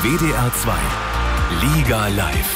WDR 2 Liga Live.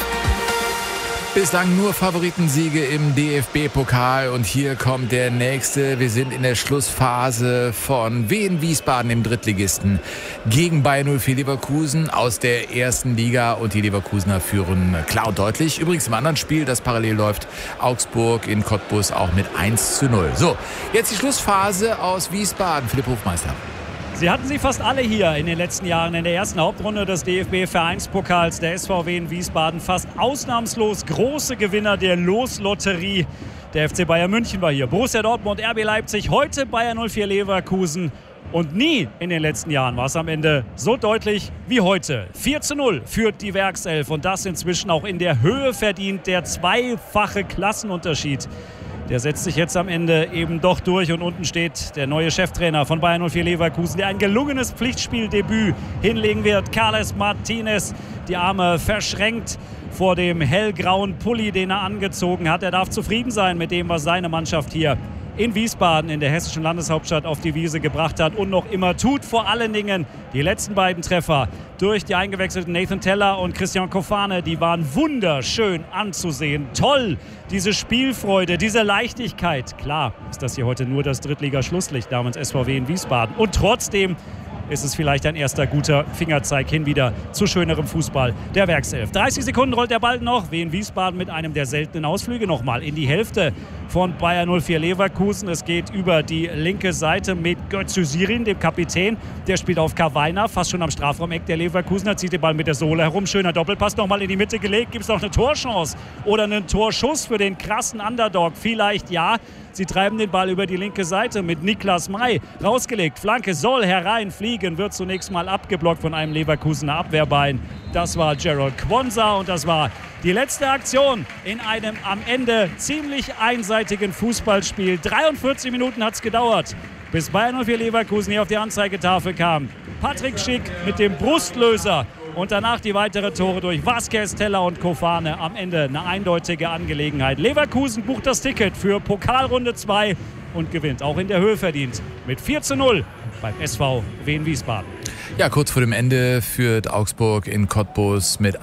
Bislang nur Favoritensiege im DFB-Pokal und hier kommt der nächste. Wir sind in der Schlussphase von Wien Wiesbaden, im Drittligisten, gegen Bayer 04 Leverkusen aus der ersten Liga und die Leverkusener führen klar und deutlich. Übrigens im anderen Spiel, das parallel läuft, Augsburg in Cottbus auch mit 1:0. So, jetzt die Schlussphase aus Wiesbaden. Philipp Hofmeister. Sie hatten sie fast alle hier in den letzten Jahren in der ersten Hauptrunde des DFB-Vereinspokals. Der SVW in Wiesbaden fast ausnahmslos große Gewinner der Loslotterie. Der FC Bayern München war hier, Borussia Dortmund, RB Leipzig, heute Bayer 04 Leverkusen. Und nie in den letzten Jahren war es am Ende so deutlich wie heute. 4:0 führt die Werkself und das inzwischen auch in der Höhe verdient. Der zweifache Klassenunterschied. Der setzt sich jetzt am Ende eben doch durch und unten steht der neue Cheftrainer von Bayer 04 Leverkusen, der ein gelungenes Pflichtspieldebüt hinlegen wird. Carles Martinez, die Arme verschränkt vor dem hellgrauen Pulli, den er angezogen hat. Er darf zufrieden sein mit dem, was seine Mannschaft hier in Wiesbaden, in der hessischen Landeshauptstadt, auf die Wiese gebracht hat und noch immer tut. Vor allen Dingen die letzten beiden Treffer durch die eingewechselten Nathan Teller und Christian Kofane, die waren wunderschön anzusehen. Toll, diese Spielfreude, diese Leichtigkeit. Klar ist das hier heute nur das Drittliga-Schlusslicht namens SVW in Wiesbaden. Und trotzdem ist es vielleicht ein erster guter Fingerzeig hin wieder zu schönerem Fußball der Werkself. 30 Sekunden rollt der Ball noch. Wien Wiesbaden mit einem der seltenen Ausflüge nochmal in die Hälfte von Bayer 04 Leverkusen. Es geht über die linke Seite mit Götze-Sirin, dem Kapitän. Der spielt auf Kawainer, fast schon am Strafraumeck der Leverkusener, zieht den Ball mit der Sohle herum. Schöner Doppelpass nochmal in die Mitte gelegt. Gibt es noch eine Torchance oder einen Torschuss für den krassen Underdog? Vielleicht ja. Sie treiben den Ball über die linke Seite mit Niklas May. Rausgelegt, Flanke soll hereinfliegen, wird zunächst mal abgeblockt von einem Leverkusener Abwehrbein. Das war Gerald Quonsa und das war die letzte Aktion in einem am Ende ziemlich einseitigen Fußballspiel. 43 Minuten hat es gedauert, bis Bayer 04 Leverkusen hier auf die Anzeigetafel kam. Patrick Schick mit dem Brustlöser. Und danach die weiteren Tore durch Vázquez, Teller und Kofane. Am Ende eine eindeutige Angelegenheit. Leverkusen bucht das Ticket für Pokalrunde 2 und gewinnt auch in der Höhe verdient mit 4:0 beim SV Wien Wiesbaden. Ja, kurz vor dem Ende führt Augsburg in Cottbus mit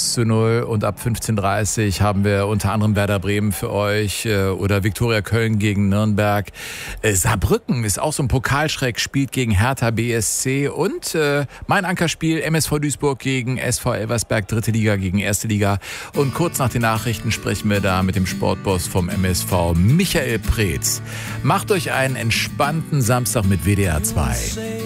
1:0 und ab 15:30 haben wir unter anderem Werder Bremen für euch oder Viktoria Köln gegen Nürnberg. Saarbrücken ist auch so ein Pokalschreck, spielt gegen Hertha BSC und mein Ankerspiel MSV Duisburg gegen SV Elversberg, dritte Liga gegen erste Liga. Und kurz nach den Nachrichten sprechen wir da mit dem Sportboss vom MSV, Michael Preetz. Macht euch einen entspannten Samstag mit WDR 2.